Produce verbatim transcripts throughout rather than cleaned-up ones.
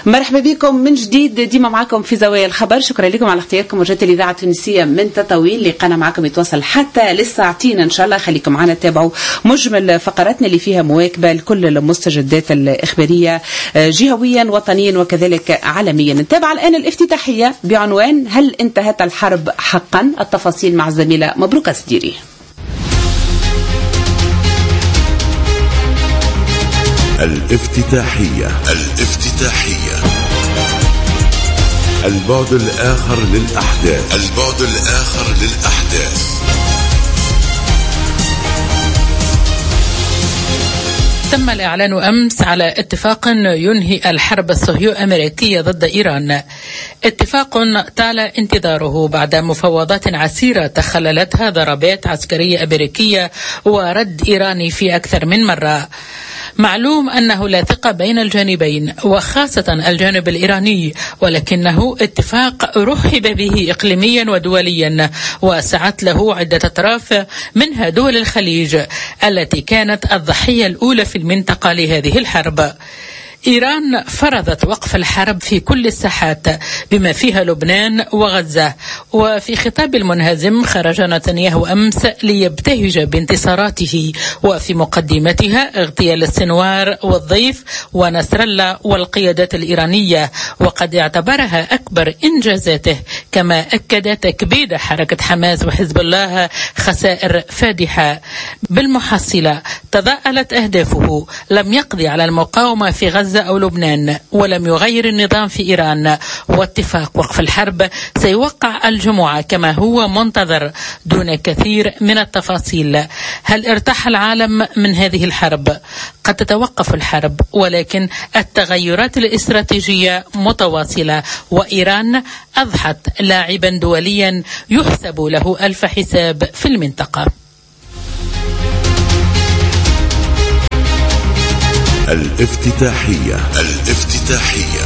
مرحبا بكم من جديد، ديما معكم في زوايا الخبر. شكرا لكم على اختياركم موجات الإذاعة التونسية من تطاوين. لقانا معكم يتواصل حتى للساعتين إن شاء الله. خليكم معنا تابعوا مجمل فقراتنا اللي فيها مواكبة لكل المستجدات الإخبارية جهويا وطنيا وكذلك عالميا. نتابع الآن الافتتاحية بعنوان هل انتهت الحرب حقا؟ التفاصيل مع الزميلة مبروكة سديري. الافتتاحية الافتتاحية البعد الآخر للأحداث البعد الآخر للأحداث. تم الإعلان أمس على اتفاق ينهي الحرب الصهيو-أمريكية ضد إيران، اتفاق طال انتظاره بعد مفاوضات عسيرة تخللتها ضربات عسكرية أمريكية ورد إيراني في أكثر من مرة. معلوم أنه لا ثقة بين الجانبين وخاصة الجانب الإيراني، ولكنه اتفاق رحب به إقليميا ودوليا وسعت له عدة أطراف منها دول الخليج التي كانت الضحية الأولى في المنطقة لهذه الحرب. إيران فرضت وقف الحرب في كل الساحات بما فيها لبنان وغزة، وفي خطاب المنهزم خرج نتنياهو أمس ليبتهج بانتصاراته وفي مقدمتها اغتيال السنوار والضيف ونصر الله والقيادات الإيرانية، وقد اعتبرها أكبر إنجازاته، كما أكد تكبيد حركة حماس وحزب الله خسائر فادحة. بالمحصلة تضاءلت أهدافه، لم يقضي على المقاومة في غزة أو لبنان ولم يغير النظام في إيران، واتفاق وقف الحرب سيوقع الجمعة كما هو منتظر دون كثير من التفاصيل. هل ارتاح العالم من هذه الحرب؟ قد تتوقف الحرب، ولكن التغيرات الاستراتيجية متواصلة، وإيران أضحت لاعبا دوليا يحسب له ألف حساب في المنطقة. الافتتاحية الافتتاحية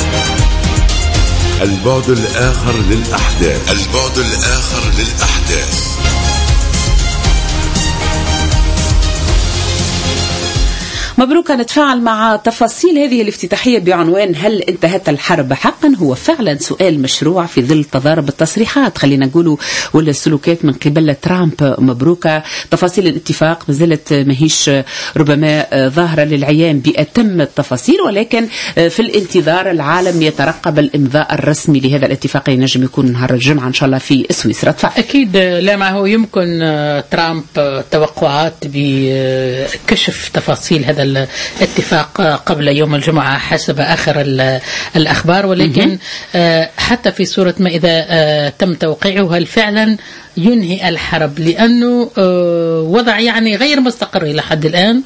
البعد الآخر للأحداث البعد الآخر للأحداث. مبروك. نتفاعل مع تفاصيل هذه الافتتاحية بعنوان هل انتهت الحرب حقا؟ هو فعلا سؤال مشروع في ظل تضارب التصريحات خلينا نقولوا ولا السلوكات من قبل ترامب. مبروك. تفاصيل الاتفاق مازالت ماهيش ربما ظاهرة للعيان بأتم التفاصيل، ولكن في الانتظار العالم يترقب الإمضاء الرسمي لهذا الاتفاق اللي نجم يكون نهار الجمعة إن شاء الله في سويسرا. أكيد لا ما هو يمكن ترامب توقعات بكشف تفاصيل هذا الاتفاق قبل يوم الجمعة حسب آخر الأخبار، ولكن حتى في صورة ما إذا تم توقيعه هل فعلا ينهي الحرب، لأنه وضع يعني غير مستقر إلى حد الآن.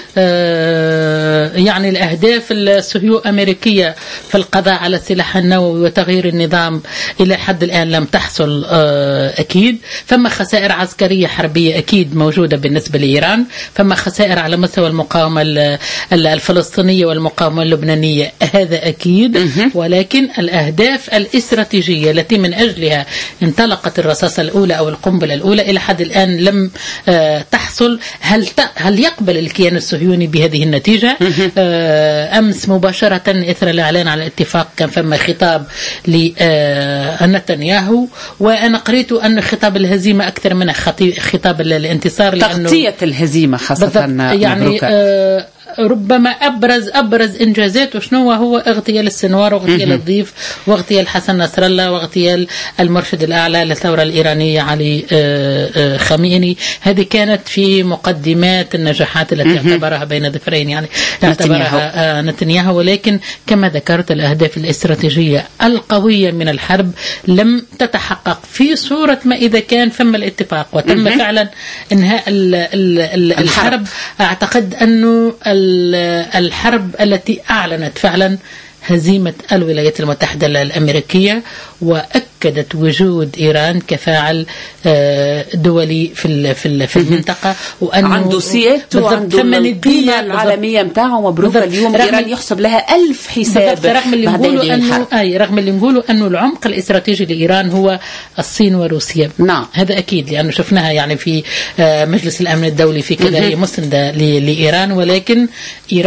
يعني الأهداف الصهيو-أمريكية في القضاء على السلاح النووي وتغيير النظام إلى حد الآن لم تحصل أكيد. فما خسائر عسكرية حربية أكيد موجودة بالنسبة لإيران، فما خسائر على مستوى المقاومة الفلسطينية والمقاومة اللبنانية، هذا أكيد. ولكن الأهداف الاستراتيجية التي من أجلها انطلقت الرصاصة الأولى أو القنبلة الأولى إلى حد الآن لم آه تحصل. هل هل يقبل الكيان الصهيوني بهذه النتيجة؟ آه أمس مباشرة إثر الإعلان على الاتفاق كان فما خطاب لنتنياهو، وأنا قريت أن خطاب الهزيمة أكثر من خطاب الانتصار، لأنه تغطية الهزيمة خاصة يعني آه ربما أبرز أبرز إنجازاته شنو هو اغتيال السنوار واغتيال الضيف واغتيال حسن نصر الله واغتيال المرشد الأعلى للثورة الإيرانية علي خامنئي. هذه كانت في مقدمات النجاحات التي اعتبرها بين ظفرين يعني اعتبرها نتنياهو. ولكن كما ذكرت الأهداف الاستراتيجية القوية من الحرب لم تتحقق في صورة ما إذا كان فما الاتفاق وتم فعلا إنهاء الحرب. أعتقد أنه الحرب التي أعلنت فعلا هزيمة الولايات المتحدة الأمريكية وأكدت وجود إيران كفاعل دولي في في المنطقة، وأنه عنده سيادة وعنده القيمة العالمية متاعه. مبروك. اليوم إيران يحسب لها ألف حساب. رغم اللي نقوله أنه أي رغم اللي نقوله أنه العمق الاستراتيجي لإيران هو الصين وروسيا. نعم هذا أكيد، لأنه شفناها يعني في مجلس الأمن الدولي في كذا هي مسندة لإيران، ولكن إيران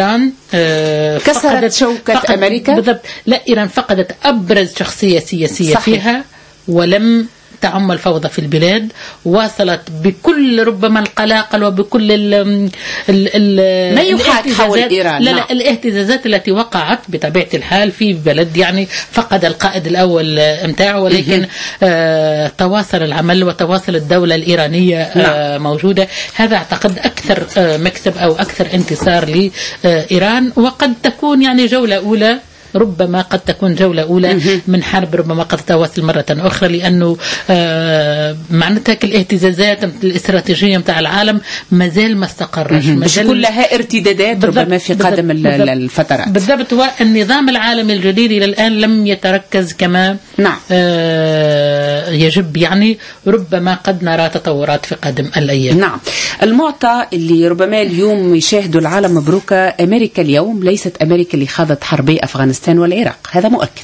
آه كسرت شوكة فقد أمريكا بالضبط. لا، إيران فقدت أبرز شخصية سياسية صحيح. فيها، ولم تعم الفوضى في البلاد، واصلت بكل ربما القلاقل وبكل ال ال ال ما يحاك حول إيران. لا, لا الاهتزازات التي وقعت بطبيعة الحال في بلد يعني فقد القائد الأول متاعه، ولكن آه تواصل العمل وتواصل الدولة الإيرانية آه موجودة. هذا أعتقد أكثر آه مكسب أو أكثر انتصار لإيران، وقد تكون يعني جولة أولى، ربما قد تكون جولة أولى من حرب ربما قد تواصل مرة أخرى، لأنه آه معناتها الاهتزازات الاستراتيجية متاع العالم ما زال ما استقرش، ما زال كلها ارتدادات ربما في قادم الفترات. بالضبط. والنظام العالمي الجديد إلى الآن لم يتركز كما نعم. آه يجب، يعني ربما قد نرى تطورات في قادم الأيام. نعم. المعطى اللي ربما اليوم يشاهدوا العالم مبروكة، أمريكا اليوم ليست أمريكا اللي خاضت حربي أفغانستان والعراق، هذا مؤكد.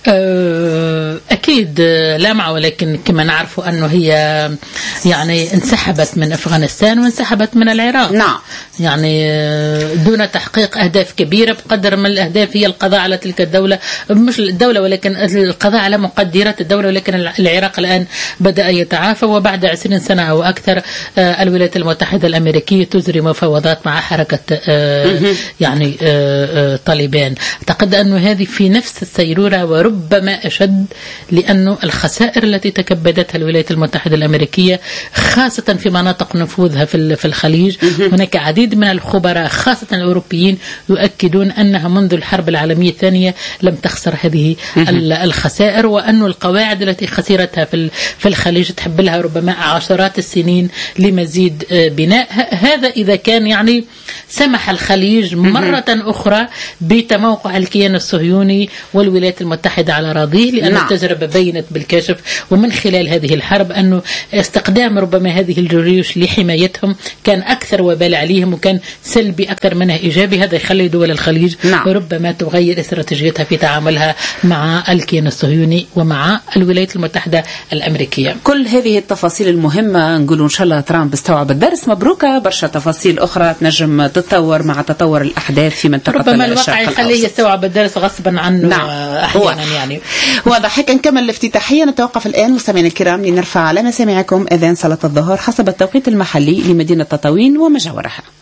أكيد لا مع، ولكن كما نعرف أنه هي يعني انسحبت من أفغانستان وانسحبت من العراق. نعم. يعني دون تحقيق أهداف كبيرة، بقدر من الأهداف هي القضاء على تلك الدولة، مش الدولة ولكن القضاء على مقدرات الدولة، ولكن العراق الآن بدأ يتعافى، وبعد عشرين سنة أو أكثر الولايات المتحدة الأمريكية تجري مفاوضات مع حركة يعني طالبان. أعتقد أنه هذه في نفس السيرورة وربما أشد، لأنه الخسائر التي تكبدتها الولايات المتحدة الأمريكية خاصة في مناطق نفوذها في الخليج، هناك عديد من الخبراء خاصة الأوروبيين يؤكدون أنها منذ الحرب العالمية الثانية لم تخسر هذه الخسائر، وأن القواعد التي خسرتها في الخليج تحب لها ربما عشرات السنين لمزيد بناء. هذا إذا كان يعني سمح الخليج مرة أخرى بتموقع الكيان الصهيوني والولايات المتحدة على راضيه، لأن نعم. التجربة بينت بالكشف ومن خلال هذه الحرب أنه استخدام ربما هذه الجيوش لحمايتهم كان أكثر وبال عليهم، وكان سلبي أكثر منها إيجابي. هذا يخلي دول الخليج نعم. وربما تغير استراتيجيتها في تعاملها مع الكيان الصهيوني ومع الولايات المتحدة الأمريكية. كل هذه التفاصيل المهمة نقول إن شاء الله ترامب استوعب الدرس. مبروكة. برشا تفاصيل أخرى تنجم تتطور مع تطور الأحداث في منطقة ربما الواقع يخليه يستوعب الدرس غصبا عنه. نعم. أحيانا يعني واضح. نكمل الافتتاحية. نتوقف الآن مستمعينا الكرام لنرفع على مسامعكم أذان صلاة الظهر حسب التوقيت المحلي لمدينة تطاوين وما جاورها.